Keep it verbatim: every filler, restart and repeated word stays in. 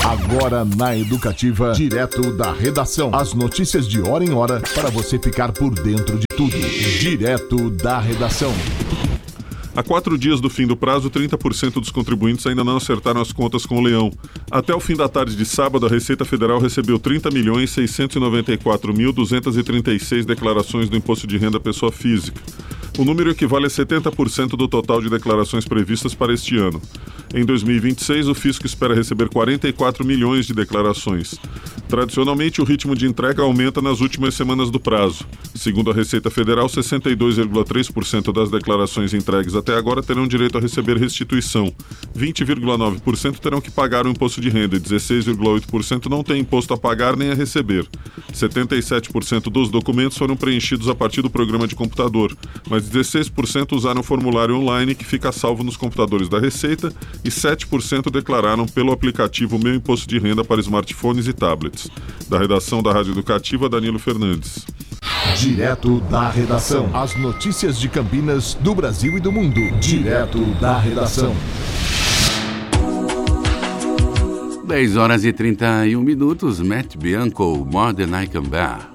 Agora na Educativa, direto da redação. As notícias de hora em hora para você ficar por dentro de tudo. Direto da redação. Há quatro dias do fim do prazo, trinta por cento dos contribuintes ainda não acertaram as contas com o Leão. Até o fim da tarde de sábado, a Receita Federal recebeu trinta milhões seiscentos e noventa e quatro mil duzentas e trinta e seis declarações do Imposto de Renda à Pessoa Física. O número equivale a setenta por cento do total de declarações previstas para este ano. Em dois mil e vinte e seis, o Fisco espera receber quarenta e quatro milhões de declarações. Tradicionalmente, o ritmo de entrega aumenta nas últimas semanas do prazo. Segundo a Receita Federal, sessenta e dois vírgula três por cento das declarações entregues até agora terão direito a receber restituição. vinte vírgula nove por cento terão que pagar o imposto de renda e dezesseis vírgula oito por cento não têm imposto a pagar nem a receber. setenta e sete por cento dos documentos foram preenchidos a partir do programa de computador, mas dezesseis por cento usaram o formulário online que fica salvo nos computadores da Receita e sete por cento declararam pelo aplicativo Meu Imposto de Renda para smartphones e tablets. Da redação da Rádio Educativa, Danilo Fernandes. Direto da redação. As notícias de Campinas, do Brasil e do mundo. Direto da redação. dez horas e trinta e um minutos. Matt Bianco, More Than I Can Bear.